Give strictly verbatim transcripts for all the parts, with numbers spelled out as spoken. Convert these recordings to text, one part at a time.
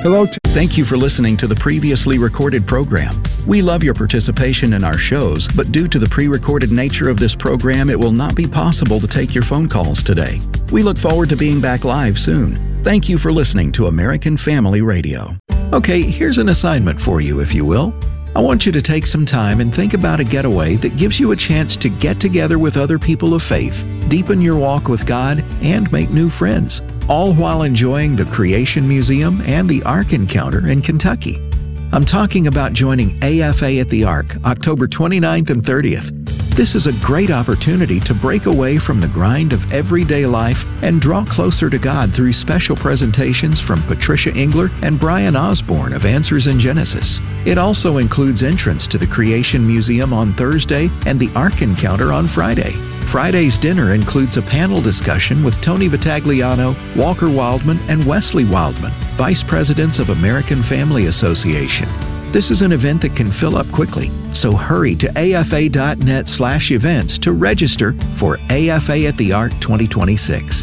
Hello. To- Thank you for listening to the previously recorded program. We love your participation in our shows, but due to the pre-recorded nature of this program, it will not be possible to take your phone calls today. We look forward to being back live soon. Thank you for listening to American Family Radio. Okay, here's an assignment for you, if you will. I want you to take some time and think about a getaway that gives you a chance to get together with other people of faith, deepen your walk with God, and make new friends, all while enjoying the Creation Museum and the Ark Encounter in Kentucky. I'm talking about joining A F A at the Ark, October twenty-ninth and thirtieth. This is a great opportunity to break away from the grind of everyday life and draw closer to God through special presentations from Patricia Engler and Brian Osborne of Answers in Genesis. It also includes entrance to the Creation Museum on Thursday and the Ark Encounter on Friday. Friday's dinner includes a panel discussion with Tony Vitagliano, Walker Wildman, and Wesley Wildman, Vice Presidents of American Family Association. This is an event that can fill up quickly, so hurry to afa.net slash events to register for A F A at the Ark twenty twenty-six.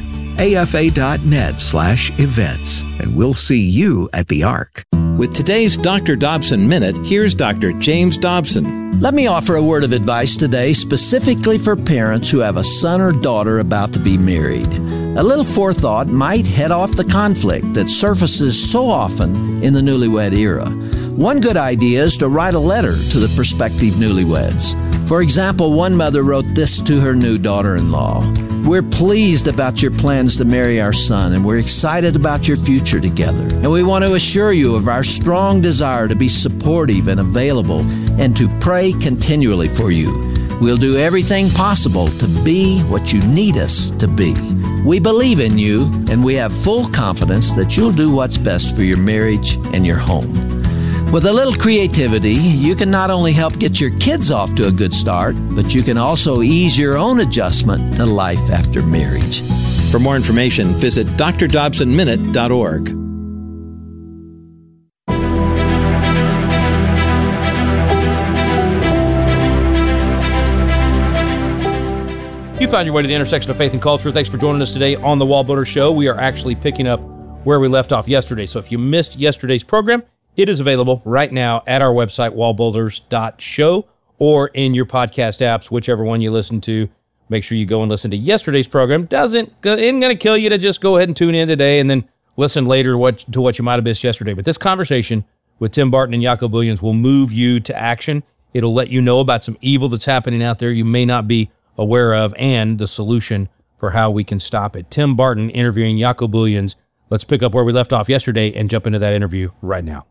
afa.net slash events, and we'll see you at the Ark. With today's Doctor Dobson Minute, here's Doctor James Dobson. Let me offer a word of advice today specifically for parents who have a son or daughter about to be married. A little forethought might head off the conflict that surfaces so often in the newlywed era. One good idea is to write a letter to the prospective newlyweds. For example, one mother wrote this to her new daughter-in-law. We're pleased about your plans to marry our son, and we're excited about your future together. And we want to assure you of our strong desire to be supportive and available and to pray continually for you. We'll do everything possible to be what you need us to be. We believe in you, and we have full confidence that you'll do what's best for your marriage and your home. With a little creativity, you can not only help get your kids off to a good start, but you can also ease your own adjustment to life after marriage. For more information, visit d r dobson minute dot org. You found your way to the intersection of faith and culture. Thanks for joining us today on the Wall Builder Show. We are actually picking up where we left off yesterday. So if you missed yesterday's program, it is available right now at our website, wall builders dot show, or in your podcast apps, whichever one you listen to. Make sure you go and listen to yesterday's program. Doesn't, isn't going to kill you to just go ahead and tune in today and then listen later what, to what you might have missed yesterday. But this conversation with Tim Barton and Jaco Booyens will move you to action. It'll let you know about some evil that's happening out there you may not be aware of and the solution for how we can stop it. Tim Barton interviewing Jaco Booyens. Let's pick up where we left off yesterday and jump into that interview right now.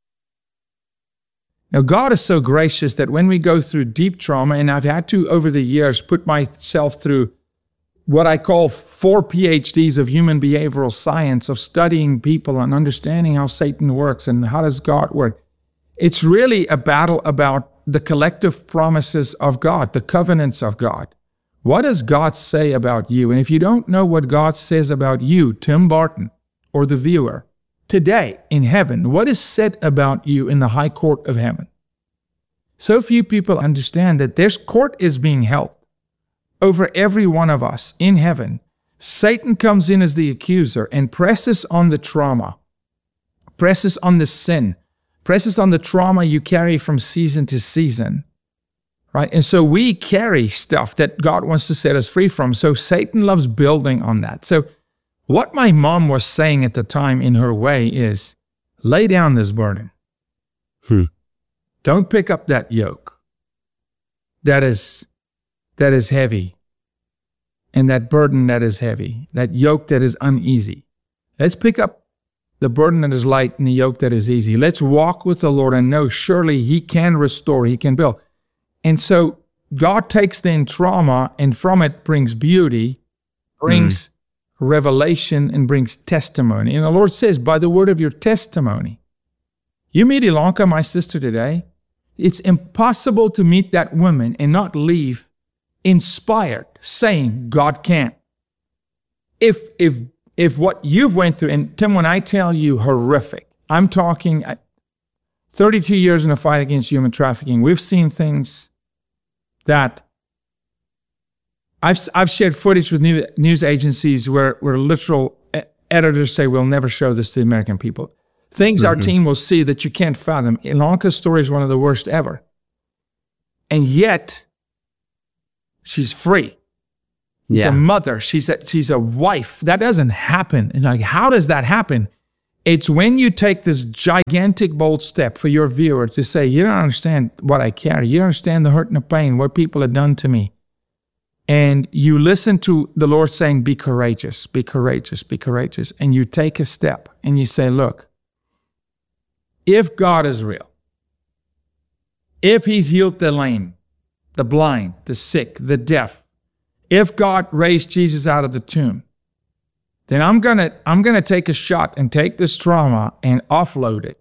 Now, God is so gracious that when we go through deep trauma, and I've had to, over the years, put myself through what I call four P H Ds of human behavioral science, of studying people and understanding how Satan works and how does God work. It's really a battle about the collective promises of God, the covenants of God. What does God say about you? And if you don't know what God says about you, Tim Barton, or the viewer, today in heaven, what is said about you in the high court of heaven? So few people understand that this court is being held over every one of us in heaven. Satan comes in as the accuser and presses on the trauma, presses on the sin, presses on the trauma you carry from season to season, right? And so we carry stuff that God wants to set us free from. So Satan loves building on that. So what my mom was saying at the time in her way is, lay down this burden. Hmm. Don't pick up that yoke. That is, that is heavy. And that burden that is heavy. That yoke that is uneasy. Let's pick up the burden that is light and the yoke that is easy. Let's walk with the Lord and know surely He can restore, He can build. And so God takes then trauma and from it brings beauty, brings... Mm. revelation, and brings testimony. And the Lord says, by the word of your testimony. You meet Ilanka, my sister, today. It's impossible to meet that woman and not leave inspired, saying, God can. If, if, if what you've went through, and Tim, when I tell you horrific, I'm talking thirty-two years in a fight against human trafficking. We've seen things that I've I've shared footage with news agencies where, where literal editors say, we'll never show this to the American people. things mm-hmm. our team will see that you can't fathom. Ilanka's story is one of the worst ever. And yet, she's free. She's yeah. a mother. She's a, she's a wife. That doesn't happen. And like, how does that happen? It's when you take this gigantic, bold step for your viewer to say, you don't understand what I carry. You don't understand the hurt and the pain, what people have done to me. And you listen to the Lord saying, be courageous, be courageous, be courageous. And you take a step and you say, look, if God is real, if he's healed the lame, the blind, the sick, the deaf, if God raised Jesus out of the tomb, then I'm gonna I'm gonna take a shot and take this trauma and offload it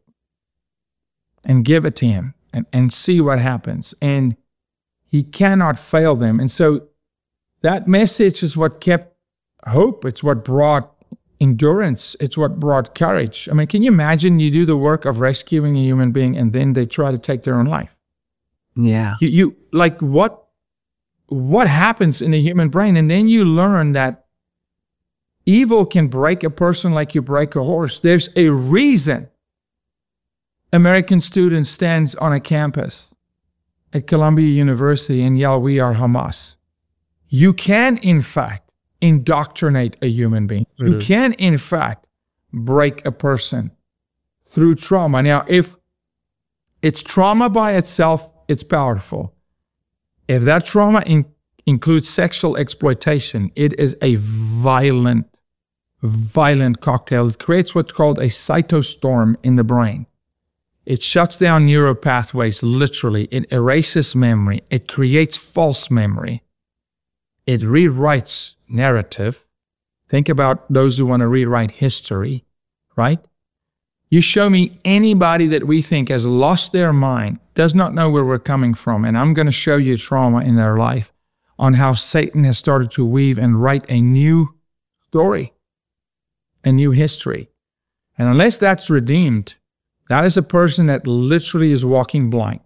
and give it to him and, and see what happens. And he cannot fail them. And so that message is what kept hope. It's what brought endurance. It's what brought courage. I mean, can you imagine you do the work of rescuing a human being and then they try to take their own life? Yeah. You, you like what what happens in the human brain? And then you learn that evil can break a person like you break a horse. There's a reason American student stands on a campus at Columbia University and yell, we are Hamas. You can, in fact, indoctrinate a human being. Mm-hmm. You can, in fact, break a person through trauma. Now, if it's trauma by itself, it's powerful. If that trauma in, includes sexual exploitation, it is a violent, violent cocktail. It creates what's called a cytostorm in the brain. It shuts down neural pathways, literally. It erases memory. It creates false memory. It rewrites narrative. Think about those who want to rewrite history, right? You show me anybody that we think has lost their mind, does not know where we're coming from, and I'm going to show you trauma in their life on how Satan has started to weave and write a new story, a new history. And unless that's redeemed, that is a person that literally is walking blind.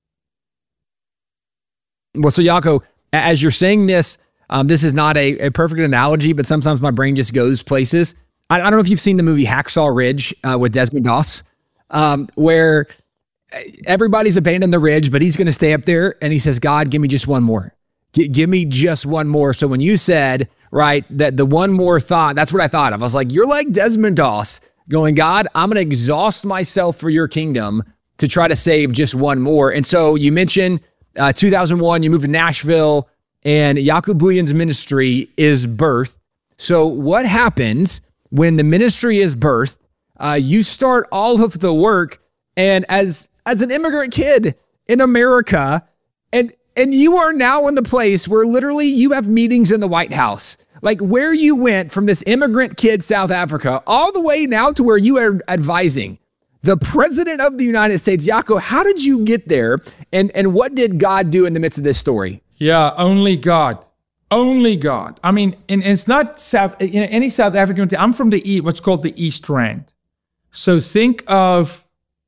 Well, so Jaco, as you're saying this, um, this is not a, a perfect analogy, but sometimes my brain just goes places. I, I don't know if you've seen the movie Hacksaw Ridge uh, with Desmond Doss, um, where everybody's abandoned the ridge, but he's going to stay up there, and he says, God, give me just one more. G- give me just one more. So when you said, right, that the one more thought, that's what I thought of. I was like, you're like Desmond Doss going, God, I'm going to exhaust myself for your kingdom to try to save just one more. And so you mentioned uh, two thousand one, you moved to Nashville, and Jaco Booyan's ministry is birthed. So what happens when the ministry is birthed? Uh, you start all of the work, and as as an immigrant kid in America, and and you are now in the place where literally you have meetings in the White House. Like where you went from this immigrant kid, South Africa, all the way now to where you are advising the President of the United States. Jaco, how did you get there? And, and what did God do in the midst of this story? Yeah, only God. Only God. I mean, and, and it's not South, you know, any South African, I'm from the E, what's called the East Rand. So think of,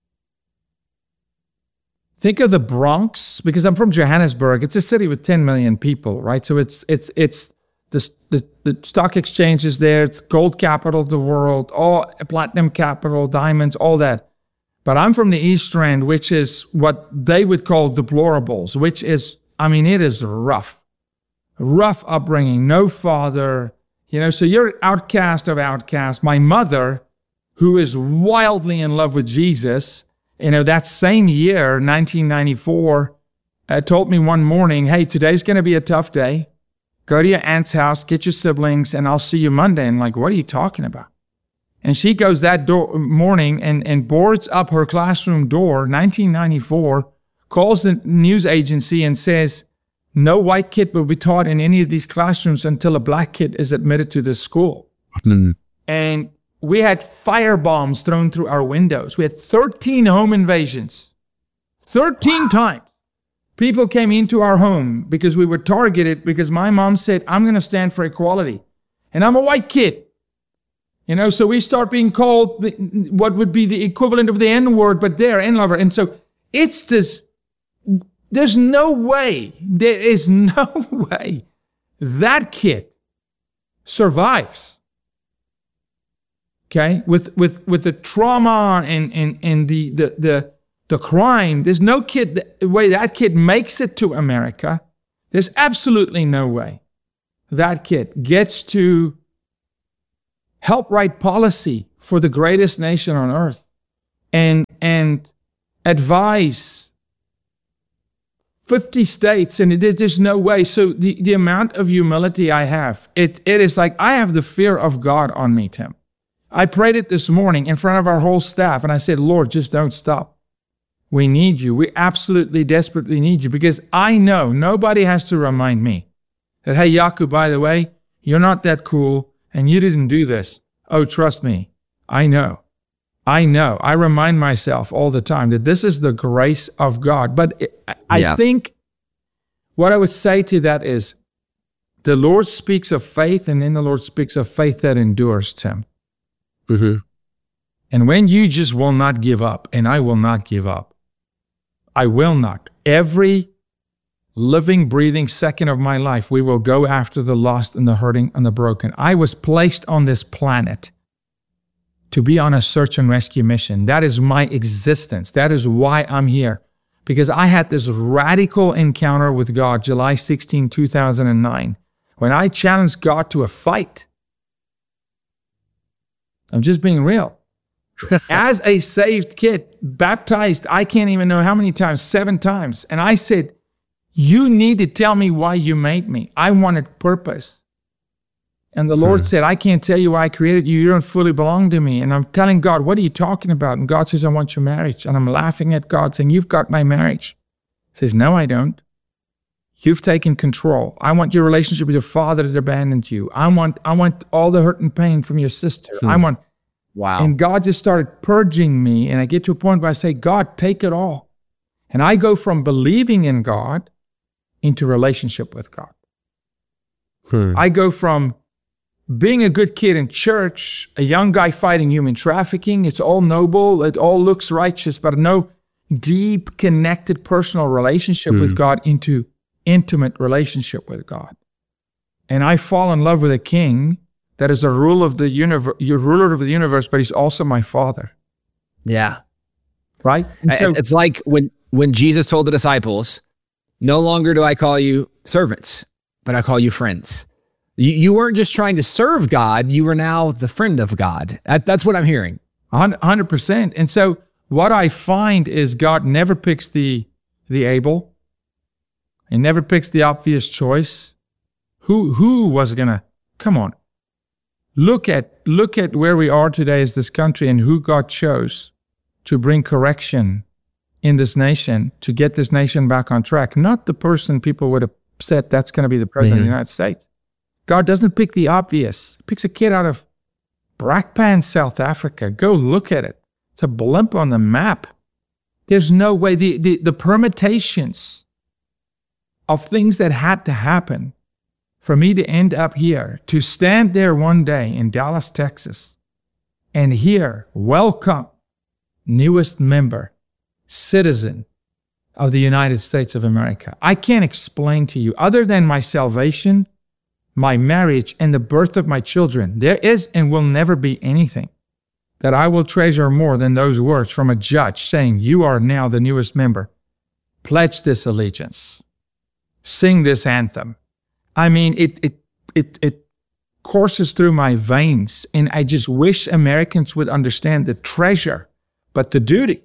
think of the Bronx, because I'm from Johannesburg. It's a city with ten million people, right? So it's, it's, it's, The, the, the stock exchange is there. It's gold capital of the world, all platinum capital, diamonds, all that. But I'm from the East Rand, which is what they would call deplorables, which is, I mean, it is rough. Rough upbringing, no father, you know, so you're outcast of outcasts. My mother, who is wildly in love with Jesus, you know, that same year, nineteen ninety-four, uh, told me one morning, hey, today's going to be a tough day. Go to your aunt's house, get your siblings, and I'll see you Monday. And like, what are you talking about? And she goes that door, morning and, and boards up her classroom door, nineteen ninety-four, calls the news agency and says, no white kid will be taught in any of these classrooms until a black kid is admitted to this school. Mm. And we had fire bombs thrown through our windows. We had thirteen home invasions, thirteen wow. times. People came into our home because we were targeted because my mom said, I'm going to stand for equality. And I'm a white kid. You know, so we start being called the, what would be the equivalent of the N-word, but they're N-lover. And so it's this, there's no way, there is no way that kid survives. Okay, with with with the trauma and and and the the the the crime, there's no kid that, the way that kid makes it to America. There's absolutely no way that kid gets to help write policy for the greatest nation on earth and and advise fifty states, and it, there's no way. So the the amount of humility I have, it it is like I have the fear of God on me, Tim. I prayed it this morning in front of our whole staff, and I said, Lord, just don't stop. We need you. We absolutely, desperately need you, because I know nobody has to remind me that, hey, Yaku, by the way, you're not that cool, and you didn't do this. Oh, trust me, I know. I know. I remind myself all the time that this is the grace of God. But it, I Yeah. think what I would say to that is the Lord speaks of faith, and then the Lord speaks of faith that endures, Tim. Mm-hmm. And when you just will not give up, and I will not give up, I will not. Every living, breathing second of my life, we will go after the lost and the hurting and the broken. I was placed on this planet to be on a search and rescue mission. That is my existence. That is why I'm here. Because I had this radical encounter with God July sixteenth, two thousand nine, when I challenged God to a fight. I'm just being real. As a saved kid, baptized, I can't even know how many times, seven times. And I said, you need to tell me why you made me. I wanted purpose. And the Lord said, I can't tell you why I created you. You don't fully belong to me. And I'm telling God, what are you talking about? And God says, I want your marriage. And I'm laughing at God saying, you've got my marriage. He says, no, I don't. You've taken control. I want your relationship with your father that abandoned you. I want, I want all the hurt and pain from your sister. I want, Wow. and God just started purging me. And I get to a point where I say, God, take it all. And I go from believing in God into relationship with God. Hmm. I go from being a good kid in church, a young guy fighting human trafficking. It's all noble. It all looks righteous, but no deep, connected, personal relationship with God into intimate relationship with God. And I fall in love with a king that is a rule of the universe, ruler of the universe, but he's also my father. Yeah. Right? And so, It- it's like when, when Jesus told the disciples, no longer do I call you servants, but I call you friends. You, you weren't just trying to serve God, you were now the friend of God. That, that's what I'm hearing. one hundred percent. And so what I find is God never picks the, the able. He never picks the obvious choice. Who, who was going to, come on. Look at, look at where we are today as this country and who God chose to bring correction in this nation, to get this nation back on track. Not the person people would have said that's going to be the president of the United States. God doesn't pick the obvious. He picks a kid out of Brakpan, South Africa. Go look at it. It's a blimp on the map. There's no way. The, the, the permutations of things that had to happen for me to end up here, to stand there one day in Dallas, Texas, and hear, welcome, newest member, citizen of the United States of America. I can't explain to you, other than my salvation, my marriage, and the birth of my children, there is and will never be anything that I will treasure more than those words from a judge saying, you are now the newest member. Pledge this allegiance. Sing this anthem. I mean, it it it it courses through my veins, and I just wish Americans would understand the treasure, but the duty.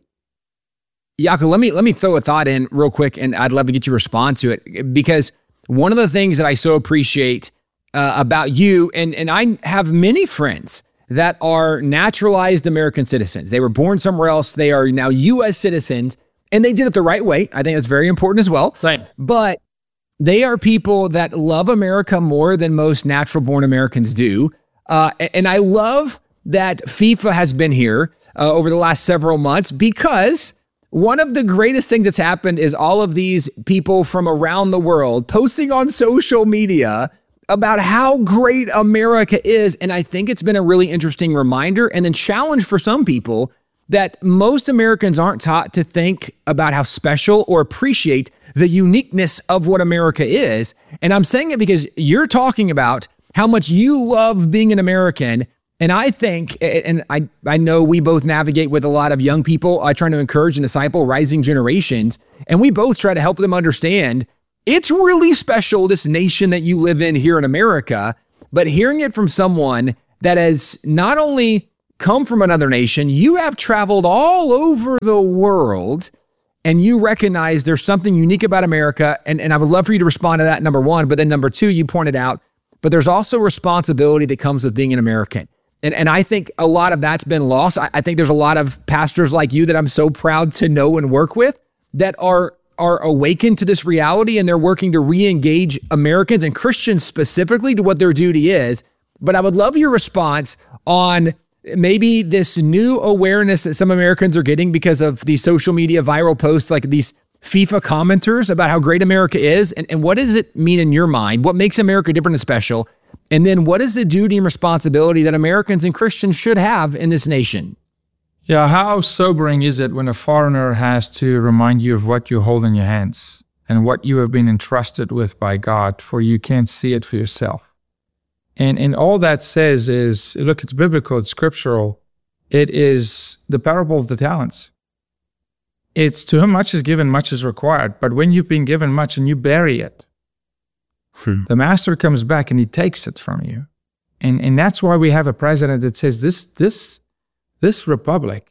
Yaku, let me let me throw a thought in real quick, and I'd love to get your response to it, because one of the things that I so appreciate uh, about you, and and I have many friends that are naturalized American citizens. They were born somewhere else. They are now U S citizens, and they did it the right way. I think that's very important as well. Same. But they are people that love America more than most natural-born Americans do. Uh, and I love that FIFA has been here uh, over the last several months, because one of the greatest things that's happened is all of these people from around the world posting on social media about how great America is. And I think it's been a really interesting reminder and then challenge for some people that most Americans aren't taught to think about how special or appreciate the uniqueness of what America is. And I'm saying it because you're talking about how much you love being an American, And I think, and I, I know we both navigate with a lot of young people. I try to encourage and disciple rising generations, and we both try to help them understand it's really special, this nation that you live in here in America, but hearing it from someone that has not only come from another nation, you have traveled all over the world, and you recognize there's something unique about America, and, and I would love for you to respond to that, number one, but then number two, you pointed out, but there's also responsibility that comes with being an American. And and I think a lot of that's been lost. I, I think there's a lot of pastors like you that I'm so proud to know and work with that are are awakened to this reality, and they're working to re-engage Americans and Christians specifically to what their duty is. But I would love your response on maybe this new awareness that some Americans are getting because of these social media viral posts, like these FIFA commenters about how great America is. And, and what does it mean in your mind? What makes America different and special? And then what is the duty and responsibility that Americans and Christians should have in this nation? Yeah, how sobering is it when a foreigner has to remind you of what you hold in your hands and what you have been entrusted with by God, for you can't see it for yourself. And and all that says is, look, it's biblical, it's scriptural. It is the parable of the talents. It's to whom much is given, much is required. But when you've been given much and you bury it, Hmm. the master comes back and he takes it from you. And and that's why we have a president that says this this this republic,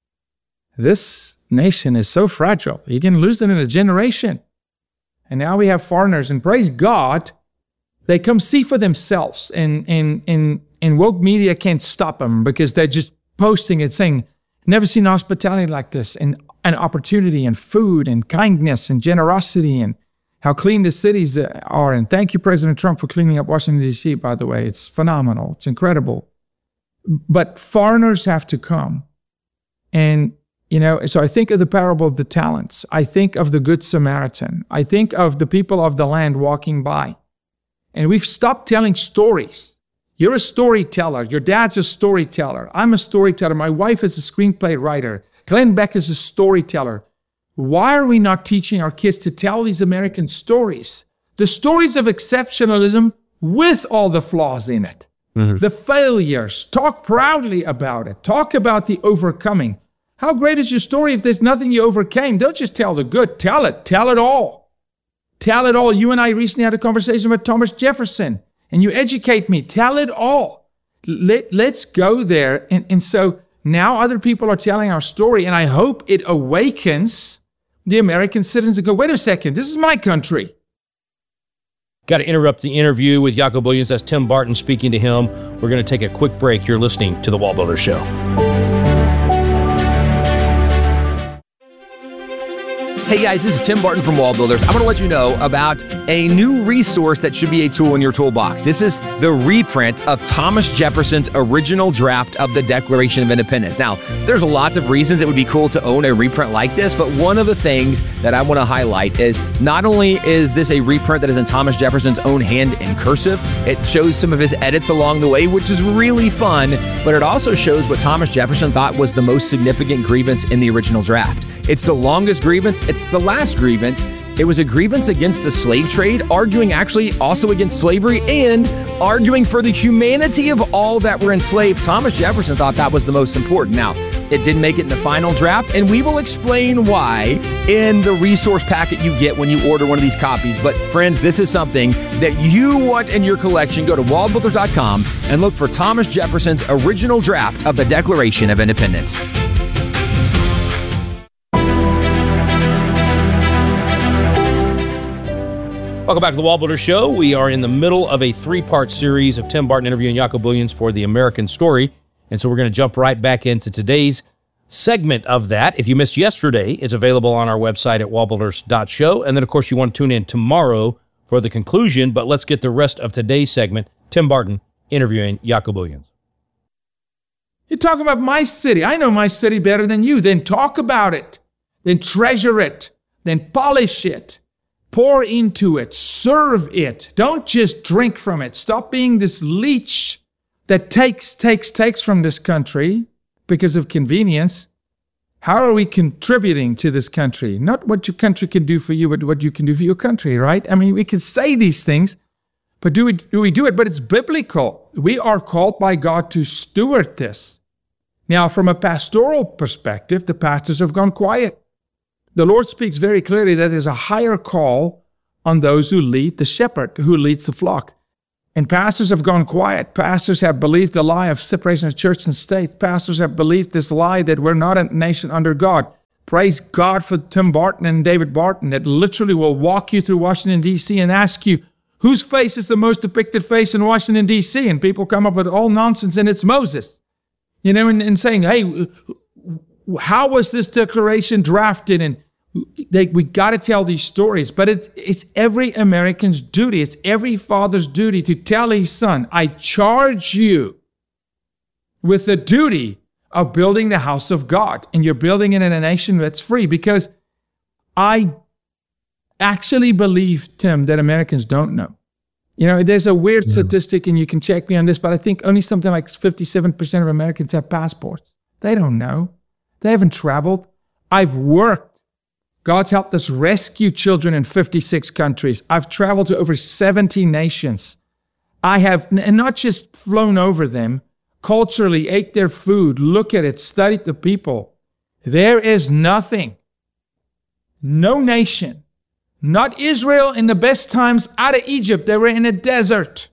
this nation is so fragile. You can lose it in a generation. And now we have foreigners, and praise God, they come see for themselves. And and and, and woke media can't stop them because they're just posting it saying, never seen hospitality like this, and, and opportunity and food and kindness and generosity and how clean the cities are. And thank you, President Trump, for cleaning up Washington, D C, by the way. It's phenomenal. It's incredible. But foreigners have to come. And, you know, so I think of the parable of the talents. I think of the Good Samaritan. I think of the people of the land walking by. And we've stopped telling stories. You're a storyteller. Your dad's a storyteller. I'm a storyteller. My wife is a screenplay writer. Glenn Beck is a storyteller. Why are we not teaching our kids to tell these American stories? The stories of exceptionalism with all the flaws in it. Mm-hmm. The failures. Talk proudly about it. Talk about the overcoming. How great is your story if there's nothing you overcame? Don't just tell the good. Tell it. Tell it all. Tell it all. You and I recently had a conversation with Thomas Jefferson, and you educate me. Tell it all. Let, let's go there. And, and so now other people are telling our story, and I hope it awakens the American citizens to go, wait a second, this is my country. Got to interrupt the interview with Jaco Booyens. That's Tim Barton speaking to him. We're going to take a quick break. You're listening to The Wall Builder Show. Hey guys, this is Tim Barton from Wall Builders. I want to let you know about a new resource that should be a tool in your toolbox. This is the reprint of Thomas Jefferson's original draft of the Declaration of Independence. Now, there's lots of reasons it would be cool to own a reprint like this, but one of the things that I want to highlight is not only is this a reprint that is in Thomas Jefferson's own hand in cursive, it shows some of his edits along the way, which is really fun, but it also shows what Thomas Jefferson thought was the most significant grievance in the original draft. It's the longest grievance. It's the last grievance. It was a grievance against the slave trade, arguing actually also against slavery and arguing for the humanity of all that were enslaved. Thomas Jefferson thought that was the most important. Now, it didn't make it in the final draft, and we will explain why in the resource packet you get when you order one of these copies. But friends, this is something that you want in your collection. Go to wall builders dot com and look for Thomas Jefferson's original draft of the Declaration of Independence. Welcome back to the Wall Builder Show. We are in the middle of a three-part series of Tim Barton interviewing Jaco Booyens for The American Story. And so we're going to jump right back into today's segment of that. If you missed yesterday, it's available on our website at wall builders dot show. And then, of course, you want to tune in tomorrow for the conclusion. But let's get the rest of today's segment. Tim Barton interviewing Jaco Booyens. You're talking about my city. I know my city better than you. Then talk about it. Then treasure it. Then polish it. Pour into it. Serve it. Don't just drink from it. Stop being this leech that takes, takes, takes from this country because of convenience. How are we contributing to this country? Not what your country can do for you, but what you can do for your country, right? I mean, we can say these things, but do we do, we do it? But it's biblical. we are called by God to steward this. Now, from a pastoral perspective, the pastors have gone quiet. The Lord speaks very clearly that there's a higher call on those who lead, the shepherd who leads the flock. And pastors have gone quiet. Pastors have believed the lie of separation of church and state. Pastors have believed this lie that we're not a nation under God. Praise God for Tim Barton and David Barton that literally will walk you through Washington, D C and ask you, whose face is the most depicted face in Washington, D C? And people come up with all nonsense, and it's Moses. You know, and, and saying, hey, how was this declaration drafted? And they, we got to tell these stories. But it's, it's every American's duty. It's every father's duty to tell his son, I charge you with the duty of building the house of God. And you're building it in a nation that's free. Because I actually believe, Tim, that Americans don't know. You know, there's a weird yeah. statistic, and you can check me on this, but I think only something like fifty-seven percent of Americans have passports. They don't know. They haven't traveled. I've worked. God's helped us rescue children in fifty-six countries. I've traveled to over seventy nations. I have, and not just flown over them, culturally ate their food, look at it, studied the people. There is nothing, no nation, not Israel in the best times out of Egypt. They were in a desert.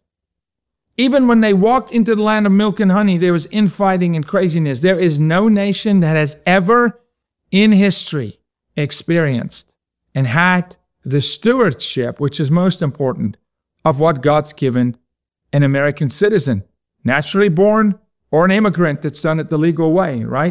Even when they walked into the land of milk and honey, there was infighting and craziness. There is no nation that has ever in history experienced and had the stewardship, which is most important, of what God's given an American citizen, naturally born or an immigrant that's done it the legal way, right?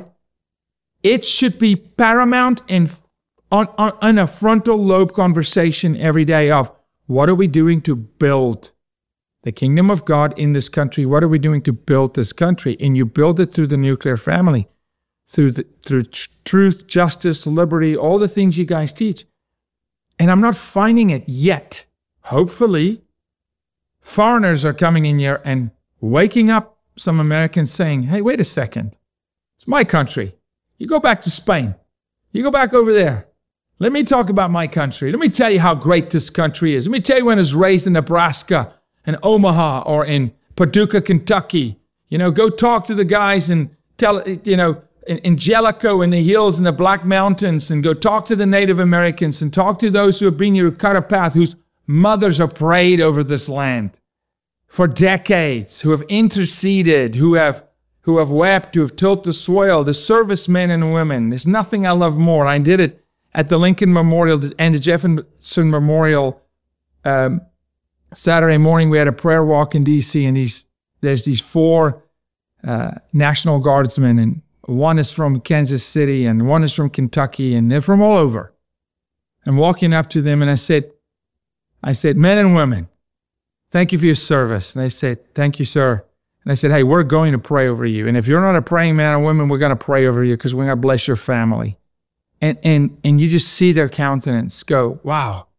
It should be paramount in On, on, on a frontal lobe conversation every day of what are we doing to build the kingdom of God in this country? What are we doing to build this country? And you build it through the nuclear family, through the, through tr- truth, justice, liberty, all the things you guys teach. And I'm not finding it yet. Hopefully, foreigners are coming in here and waking up some Americans saying, hey, wait a second. It's my country. You go back to Spain. You go back over there. Let me talk about my country. Let me tell you how great this country is. Let me tell you when I was raised in Nebraska, in Omaha, or in Paducah, Kentucky. You know, go talk to the guys and tell, you know, in, in Jellicoe in the hills and the Black Mountains, and go talk to the Native Americans and talk to those who have been here, who cut a path, whose mothers have prayed over this land for decades, who have interceded, who have who have wept, who have tilled the soil, the servicemen and women. There's nothing I love more. I did it at the Lincoln Memorial and the Jefferson Memorial um, Saturday morning. We had a prayer walk in D C, and these there's these four uh, National Guardsmen, and one is from Kansas City, and one is from Kentucky, and they're from all over. I'm walking up to them, and I said, I said, men and women, thank you for your service. And they said, thank you, sir. And I said, hey, we're going to pray over you. And if you're not a praying man or woman, we're going to pray over you because we're going to bless your family. And, and, and you just see their countenance go, wow,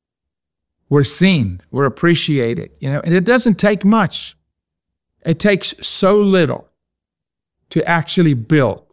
we're seen, we're appreciated, you know, and it doesn't take much. It takes so little to actually build,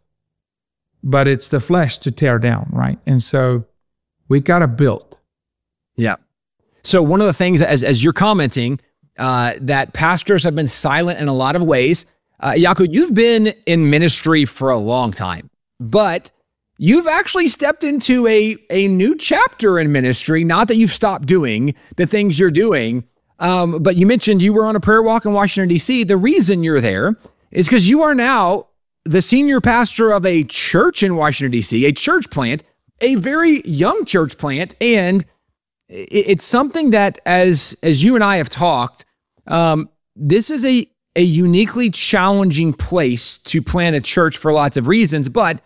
but it's the flesh to tear down, right? And so we got to build. Yeah. So one of the things, as, as you're commenting, uh, that pastors have been silent in a lot of ways. Uh, Jaco, you've been in ministry for a long time, but you've actually stepped into a, a new chapter in ministry. Not that you've stopped doing the things you're doing, um, but you mentioned you were on a prayer walk in Washington, D C. The reason you're there is because you are now the senior pastor of a church in Washington, D C, a church plant, a very young church plant. And it's something that, as as you and I have talked, um, this is a, a uniquely challenging place to plant a church for lots of reasons. But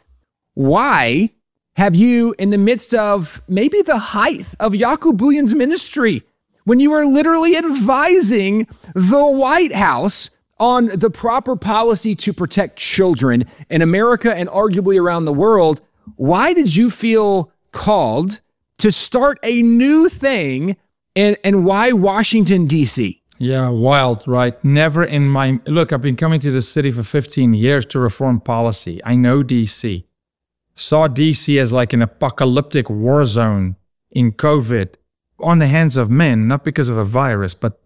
why have you, in the midst of maybe the height of Jaco Booyan's ministry, when you are literally advising the White House on the proper policy to protect children in America and arguably around the world, why did you feel called to start a new thing, and, and why Washington, D C? Yeah, wild, right? Never in my... Look, I've been coming to this city for fifteen years to reform policy. I know D C. Saw D C as like an apocalyptic war zone in COVID on the hands of men, not because of a virus, but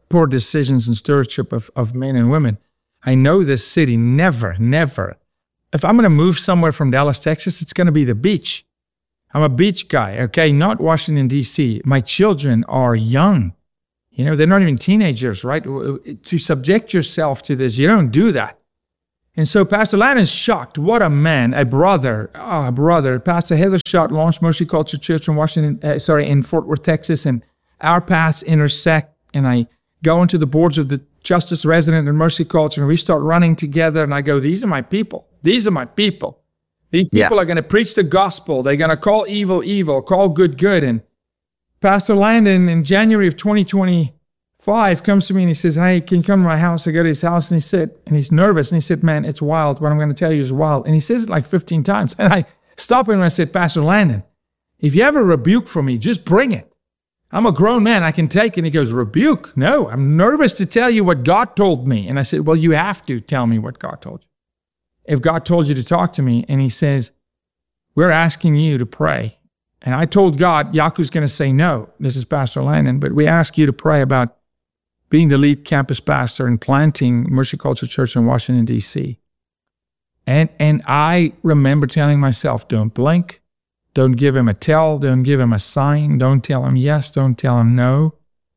poor decisions and stewardship of, of men and women. I know this city never, never. If I'm going to move somewhere from Dallas, Texas, it's going to be the beach. I'm a beach guy, okay? Not Washington, D C. My children are young. You know, they're not even teenagers, right? To subject yourself to this, you don't do that. And so Pastor Landon's shocked. What a man, a brother, oh, a brother. Pastor Heather Schott launched Mercy Culture Church in Washington, uh, sorry, in Fort Worth, Texas, and our paths intersect. And I go into the boards of the Justice Resident and Mercy Culture, and we start running together. And I go, these are my people. These are my people. These people yeah. are going to preach the gospel. They're going to call evil, evil, call good, good. And Pastor Landon in January of twenty twenty-five comes to me and he says, hey, can you come to my house? I go to his house and he said, and he's nervous. And he said, man, it's wild. What I'm going to tell you is wild. And he says it like fifteen times. And I stopped him and I said, Pastor Landon, if you have a rebuke for me, just bring it. I'm a grown man. I can take it. And he goes, rebuke? No, I'm nervous to tell you what God told me. And I said, well, you have to tell me what God told you. If God told you to talk to me. And he says, we're asking you to pray. And I told God, Yaku's going to say no. This is Pastor Landon, but we ask you to pray about being the lead campus pastor and planting Mercy Culture Church in Washington, D C. And, and I remember telling myself, don't blink, don't give him a tell, don't give him a sign, don't tell him yes, don't tell him no.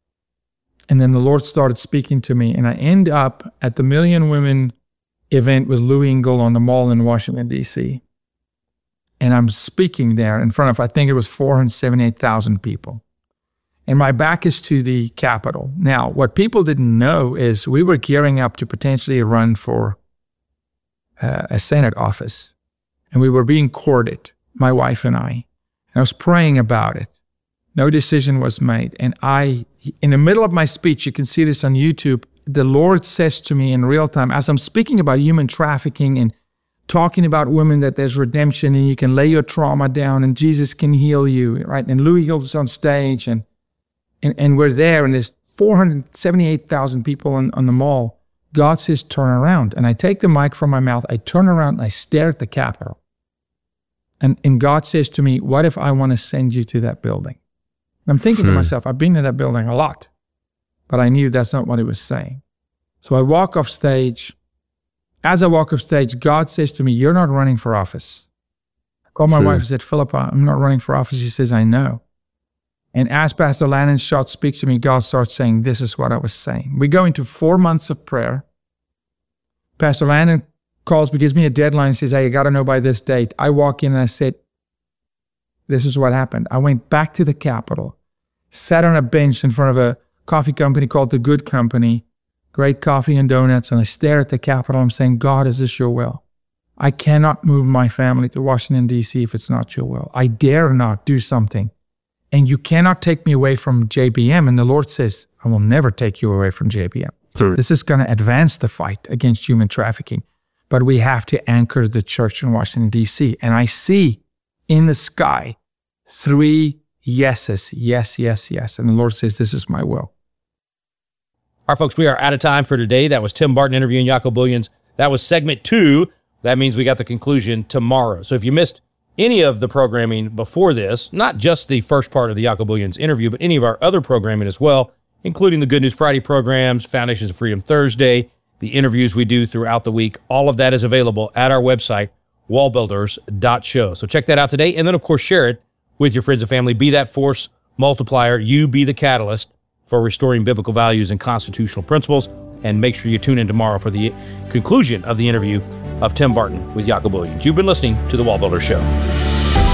And then the Lord started speaking to me, and I end up at the Million Women event with Lou Engle on the mall in Washington, D C. And I'm speaking there in front of, I think it was four hundred seventy-eight thousand people. And my back is to the Capitol. Now, what people didn't know is we were gearing up to potentially run for uh, a Senate office. And we were being courted, my wife and I. And I was praying about it. No decision was made. And I, in the middle of my speech, you can see this on YouTube, the Lord says to me in real time, as I'm speaking about human trafficking and talking about women, that there's redemption and you can lay your trauma down and Jesus can heal you, right? And Louis Hill's on stage and and, and we're there and there's four hundred seventy-eight thousand people on, on the mall. God says, turn around. And I take the mic from my mouth, I turn around and I stare at the Capitol. And, and God says to me, what if I want to send you to that building? And I'm thinking hmm. to myself, I've been to that building a lot, but I knew that's not what he was saying. So I walk off stage. As I walk off stage, God says to me, you're not running for office. I called my sure. wife and said, Philippa, I'm not running for office. She says, I know. And as Pastor Landon Schott speaks to me, God starts saying, this is what I was saying. We go into four months of prayer. Pastor Landon calls me, gives me a deadline, and says, hey, you got to know by this date. I walk in and I said, this is what happened. I went back to the Capitol, sat on a bench in front of a coffee company called The Good Company, great coffee and donuts, and I stare at the Capitol. I'm saying, God, is this your will? I cannot move my family to Washington, D C if it's not your will. I dare not do something. And you cannot take me away from J B M. And the Lord says, I will never take you away from J B M. Sure. This is going to advance the fight against human trafficking. But we have to anchor the church in Washington, D C. And I see in the sky three yeses. Yes, yes, yes. And the Lord says, this is my will. All right, folks, we are out of time for today. That was Tim Barton interviewing Jaco Booyens. That was segment two. That means we got the conclusion tomorrow. So if you missed any of the programming before this, not just the first part of the Jaco Booyens interview, but any of our other programming as well, including the Good News Friday programs, Foundations of Freedom Thursday, the interviews we do throughout the week, all of that is available at our website, wall builders dot show. So check that out today. And then, of course, share it with your friends and family. Be that force multiplier. You be the catalyst for restoring biblical values and constitutional principles. And make sure you tune in tomorrow for the conclusion of the interview of Tim Barton with Jaco Booyens. You've been listening to The Wall Builder Show.